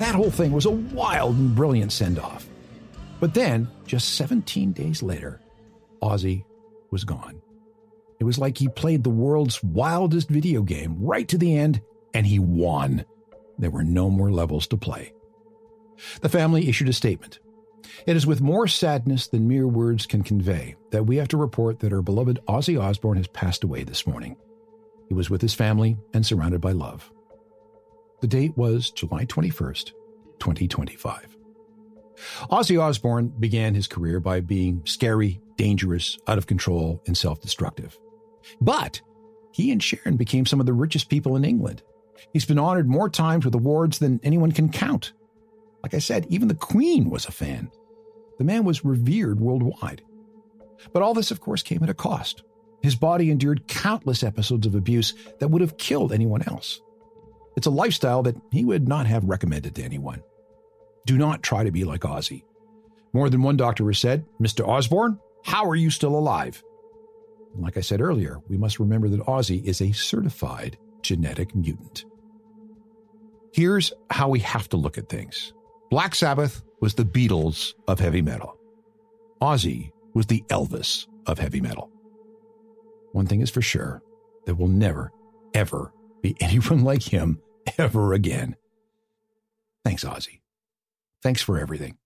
That whole thing was a wild and brilliant send-off. But then, just 17 days later, Ozzy was gone. It was like he played the world's wildest video game right to the end, and he won. There were no more levels to play. The family issued a statement. It is with more sadness than mere words can convey that we have to report that our beloved Ozzy Osbourne has passed away this morning. He was with his family and surrounded by love. The date was July 21st, 2025. Ozzy Osbourne began his career by being scary, dangerous, out of control, and self-destructive. But he and Sharon became some of the richest people in England. He's been honored more times with awards than anyone can count. Like I said, even the Queen was a fan. The man was revered worldwide. But all this, of course, came at a cost. His body endured countless episodes of abuse that would have killed anyone else. It's a lifestyle that he would not have recommended to anyone. Do not try to be like Ozzy. More than one doctor has said, Mr. Osbourne, how are you still alive? And like I said earlier, we must remember that Ozzy is a certified genetic mutant. Here's how we have to look at things. Black Sabbath was the Beatles of heavy metal. Ozzy was the Elvis of heavy metal. One thing is for sure, there will never, ever be anyone like him ever again. Thanks, Ozzy. Thanks for everything.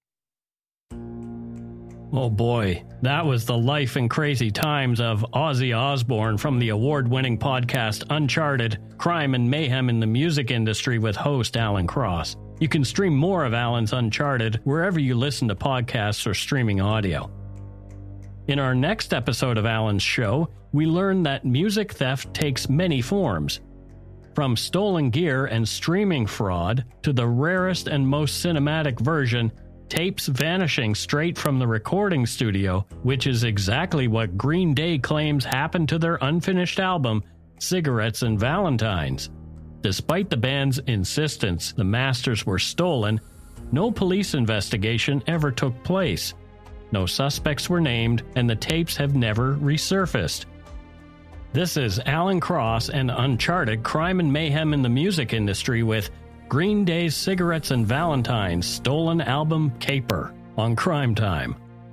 Oh boy, that was the life and crazy times of Ozzy Osbourne from the award-winning podcast Uncharted, Crime and Mayhem in the Music Industry with host Alan Cross. You can stream more of Alan's Uncharted wherever you listen to podcasts or streaming audio. In our next episode of Alan's show, we learn that music theft takes many forms. From stolen gear and streaming fraud to the rarest and most cinematic version, tapes vanishing straight from the recording studio, which is exactly what Green Day claims happened to their unfinished album, Cigarettes and Valentines. Despite the band's insistence the masters were stolen, no police investigation ever took place. No suspects were named, and the tapes have never resurfaced. This is Alan Cross and Uncharted, Crime and Mayhem in the Music Industry with Green Day's Cigarettes and Valentines stolen album Caper on Crime Time.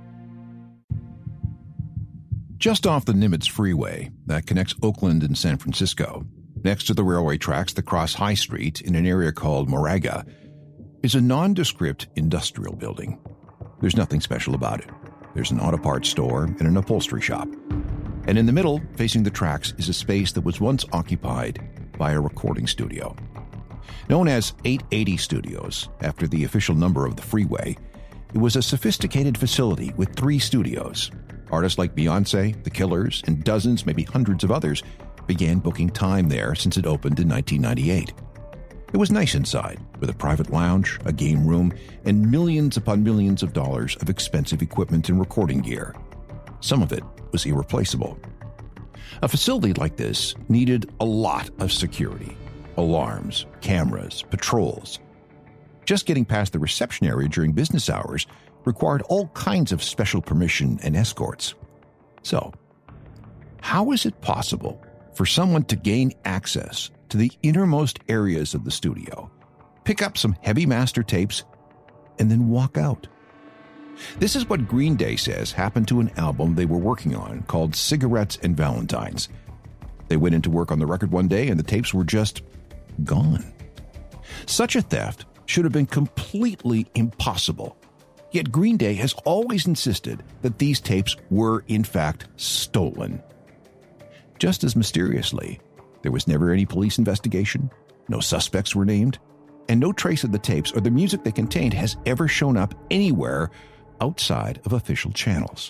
Just off the Nimitz Freeway that connects Oakland and San Francisco, next to the railway tracks that cross High Street in an area called Moraga, is a nondescript industrial building. There's nothing special about it. There's an auto parts store and an upholstery shop. And in the middle, facing the tracks, is a space that was once occupied by a recording studio. Known as 880 Studios, after the official number of the freeway, it was a sophisticated facility with 3 studios. Artists like Beyoncé, The Killers, and dozens, maybe hundreds of others began booking time there since it opened in 1998. It was nice inside, with a private lounge, a game room, and millions upon millions of dollars of expensive equipment and recording gear. Some of it was irreplaceable. A facility like this needed a lot of security. Alarms, cameras, patrols. Just getting past the reception area during business hours required all kinds of special permission and escorts. So, how is it possible for someone to gain access to the innermost areas of the studio, pick up some heavy master tapes, and then walk out? This is what Green Day says happened to an album they were working on called Cigarettes and Valentines. They went into work on the record one day and the tapes were just gone. Such a theft should have been completely impossible. Yet Green Day has always insisted that these tapes were in fact stolen. Just as mysteriously, there was never any police investigation, no suspects were named, and no trace of the tapes or the music they contained has ever shown up anywhere outside of official channels.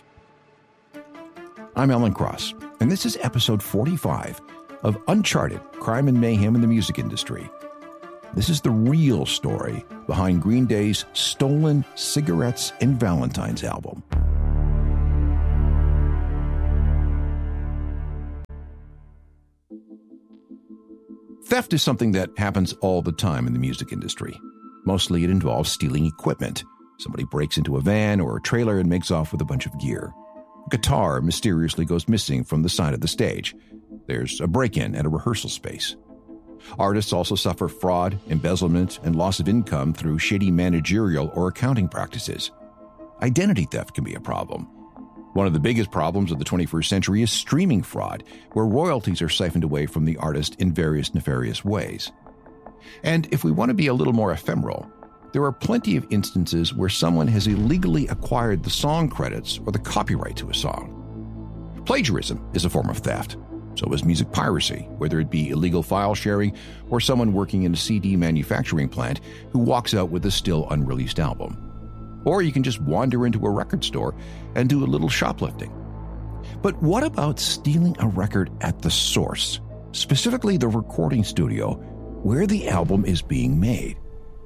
I'm Alan Cross, and this is episode 45 of Uncharted, Crime and Mayhem in the Music Industry. This is the real story behind Green Day's stolen Cigarettes and Valentines album. Theft is something that happens all the time in the music industry. Mostly it involves stealing equipment. Somebody breaks into a van or a trailer and makes off with a bunch of gear. A guitar mysteriously goes missing from the side of the stage. There's a break-in at a rehearsal space. Artists also suffer fraud, embezzlement, and loss of income through shady managerial or accounting practices. Identity theft can be a problem. One of the biggest problems of the 21st century is streaming fraud, where royalties are siphoned away from the artist in various nefarious ways. And if we want to be a little more ephemeral, there are plenty of instances where someone has illegally acquired the song credits or the copyright to a song. Plagiarism is a form of theft. So is music piracy, whether it be illegal file sharing or someone working in a CD manufacturing plant who walks out with a still unreleased album. Or you can just wander into a record store and do a little shoplifting. But what about stealing a record at the source, specifically the recording studio where the album is being made?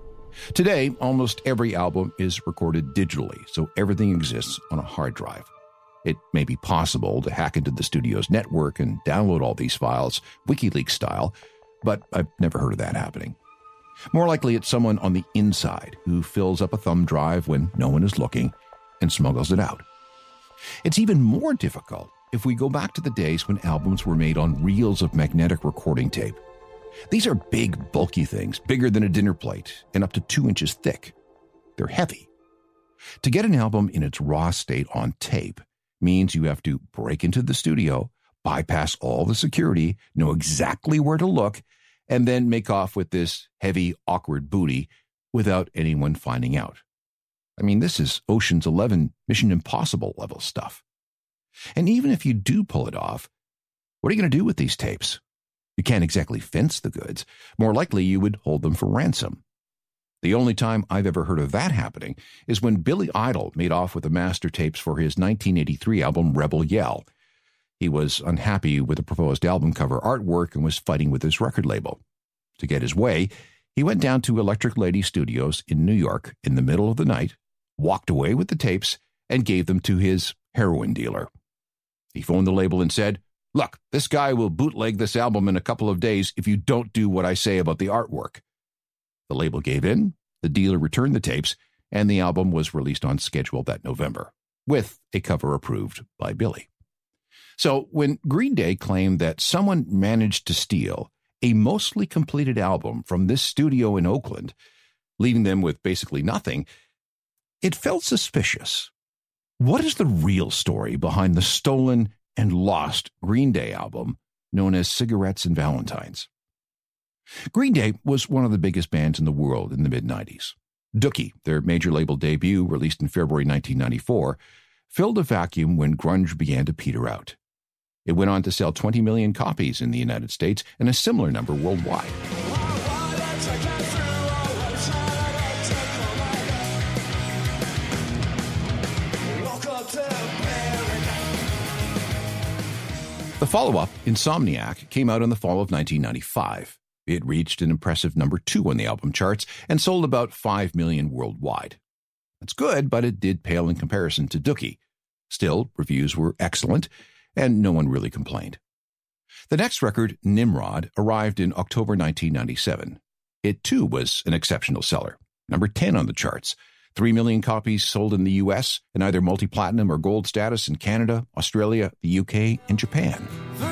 Today, almost every album is recorded digitally, so everything exists on a hard drive. It may be possible to hack into the studio's network and download all these files, WikiLeaks style, but I've never heard of that happening. More likely, it's someone on the inside who fills up a thumb drive when no one is looking and smuggles it out. It's even more difficult if we go back to the days when albums were made on reels of magnetic recording tape. These are big, bulky things, bigger than a dinner plate and up to 2 inches thick. They're heavy. To get an album in its raw state on tape means you have to break into the studio, bypass all the security, know exactly where to look, and then make off with this heavy, awkward booty without anyone finding out. I mean, this is Ocean's 11 Mission Impossible level stuff. And even if you do pull it off, what are you going to do with these tapes? You can't exactly fence the goods. More likely, you would hold them for ransom. The only time I've ever heard of that happening is when Billy Idol made off with the master tapes for his 1983 album Rebel Yell. He was unhappy with the proposed album cover artwork and was fighting with his record label. To get his way, he went down to Electric Lady Studios in New York in the middle of the night, walked away with the tapes, and gave them to his heroin dealer. He phoned the label and said, "Look, this guy will bootleg this album in a couple of days if you don't do what I say about the artwork." The label gave in, the dealer returned the tapes, and the album was released on schedule that November, with a cover approved by Billy. So when Green Day claimed that someone managed to steal a mostly completed album from this studio in Oakland, leaving them with basically nothing, it felt suspicious. What is the real story behind the stolen and lost Green Day album known as Cigarettes and Valentines? Green Day was one of the biggest bands in the world in the mid-90s. Dookie, their major label debut, released in February 1994, filled a vacuum when grunge began to peter out. It went on to sell 20 million copies in the United States and a similar number worldwide. The follow-up, Insomniac, came out in the fall of 1995. It reached an impressive number 2 on the album charts and sold about 5 million worldwide. That's good, but it did pale in comparison to Dookie. Still, reviews were excellent, and no one really complained. The next record, Nimrod, arrived in October 1997. It, too, was an exceptional seller, number 10 on the charts. 3 million copies sold in the U.S. and either multi-platinum or gold status in Canada, Australia, the UK, and Japan.